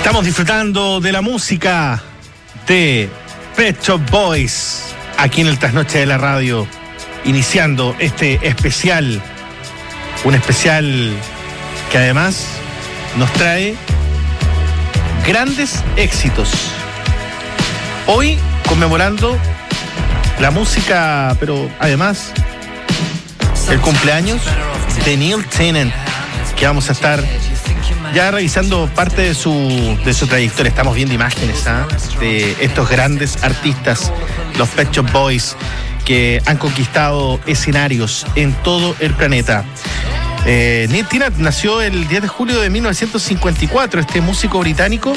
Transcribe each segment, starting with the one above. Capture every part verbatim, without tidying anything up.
Estamos disfrutando de la música de Pet Shop Boys aquí en el Trasnoche de la Radio, iniciando este especial, un especial que además nos trae grandes éxitos. Hoy conmemorando la música, pero además el cumpleaños de Neil Tennant, que vamos a estar ya revisando parte de su, de su trayectoria. Estamos viendo imágenes ¿eh? de estos grandes artistas, los Pet Shop Boys, que han conquistado escenarios en todo el planeta. Eh, Neil Tennant nació el diez de julio de mil novecientos cincuenta y cuatro, este músico británico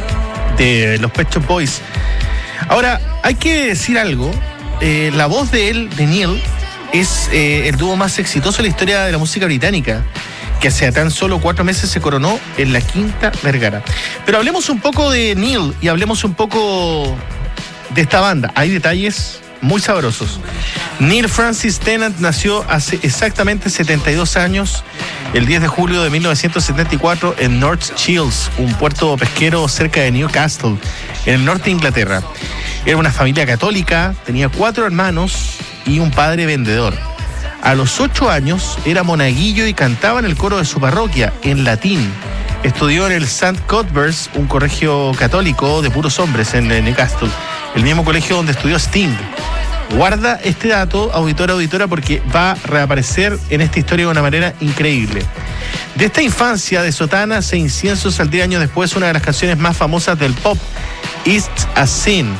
de los Pet Shop Boys. Ahora, hay que decir algo, eh, la voz de él, de Neil, es eh, el dúo más exitoso de la historia de la música británica, que hace tan solo cuatro meses se coronó en la Quinta Vergara. Pero hablemos un poco de Neil y hablemos un poco de esta banda. Hay detalles muy sabrosos. Neil Francis Tennant nació hace exactamente setenta y dos años, el diez de julio de mil novecientos setenta y cuatro, en North Shields, un puerto pesquero cerca de Newcastle, en el norte de Inglaterra. Era una familia católica, tenía cuatro hermanos y un padre vendedor. A los ocho años era monaguillo y cantaba en el coro de su parroquia, en latín. Estudió en el Saint Cuthbert's, un colegio católico de puros hombres en Newcastle, el mismo colegio donde estudió Sting. Guarda este dato, auditora, auditora, porque va a reaparecer en esta historia de una manera increíble. De esta infancia de sotanas e inciensos saldría años después una de las canciones más famosas del pop, It's a Sin.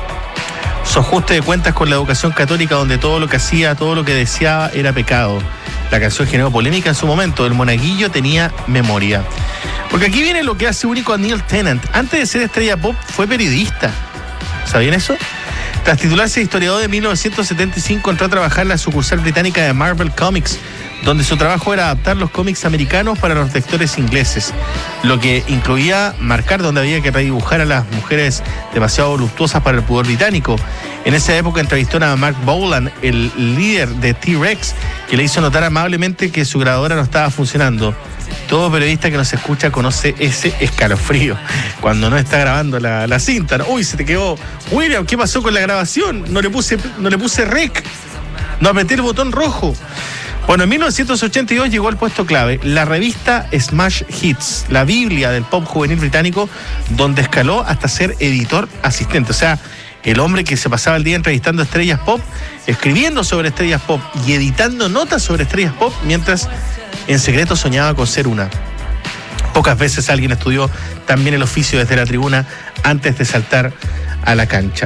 Su ajuste de cuentas con la educación católica, donde todo lo que hacía, todo lo que deseaba era pecado. La canción generó polémica en su momento. El monaguillo tenía memoria. Porque aquí viene lo que hace único a Neil Tennant. Antes de ser estrella pop, fue periodista. ¿Sabían eso? Tras titularse de historiador, de mil novecientos setenta y cinco entró a trabajar en la sucursal británica de Marvel Comics, donde su trabajo era adaptar los cómics americanos para los lectores ingleses, lo que incluía marcar donde había que redibujar a las mujeres demasiado voluptuosas para el pudor británico. En esa época entrevistó a Mark Bolan, el líder de T-Rex, que le hizo notar amablemente que su grabadora no estaba funcionando. Todo periodista que nos escucha conoce ese escalofrío cuando no está grabando la, la cinta. Uy, se te quedó. William, ¿qué pasó con la grabación? No le puse, no le puse rec. No apreté el botón rojo. Bueno, en mil novecientos ochenta y dos llegó al puesto clave la revista Smash Hits, la biblia del pop juvenil británico, donde escaló hasta ser editor asistente. O sea, el hombre que se pasaba el día entrevistando estrellas pop, escribiendo sobre estrellas pop y editando notas sobre estrellas pop, mientras en secreto soñaba con ser una. Pocas veces alguien estudió también el oficio desde la tribuna antes de saltar a la cancha.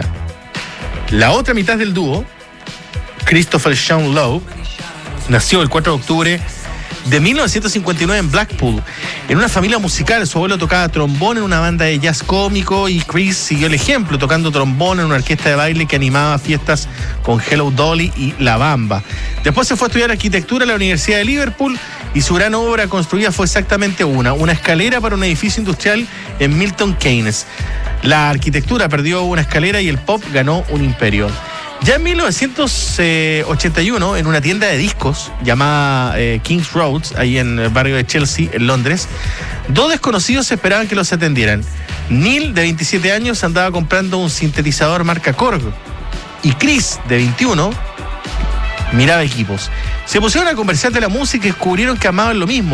La otra mitad del dúo, Christopher Sean Lowe, nació el cuatro de octubre de mil novecientos cincuenta y nueve en Blackpool, en una familia musical. Su abuelo tocaba trombón en una banda de jazz cómico y Chris siguió el ejemplo, tocando trombón en una orquesta de baile que animaba fiestas con Hello Dolly y La Bamba. Después se fue a estudiar arquitectura en la Universidad de Liverpool y su gran obra construida fue exactamente una, una escalera para un edificio industrial en Milton Keynes. La arquitectura perdió una escalera y el pop ganó un imperio. Ya en mil novecientos ochenta y uno, en una tienda de discos llamada eh, King's Road, ahí en el barrio de Chelsea, en Londres, dos desconocidos esperaban que los atendieran. Neil, de veintisiete años, andaba comprando un sintetizador marca Korg, y Chris, de veintiuno, miraba equipos. Se pusieron a conversar de la música y descubrieron que amaban lo mismo.